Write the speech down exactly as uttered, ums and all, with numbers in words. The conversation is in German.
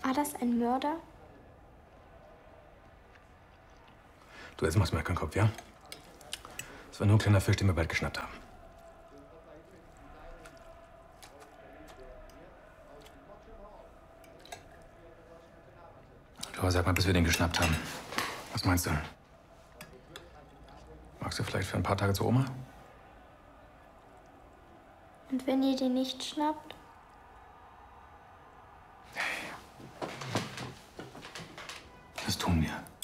War das ein Mörder? Du, jetzt machst du mir keinen Kopf, ja? Es war nur ein kleiner Fisch, den wir bald geschnappt haben. Du, sag mal, bis wir den geschnappt haben. Was meinst du? Magst du vielleicht für ein paar Tage zu Oma? Und wenn ihr den nicht schnappt? Das tun wir.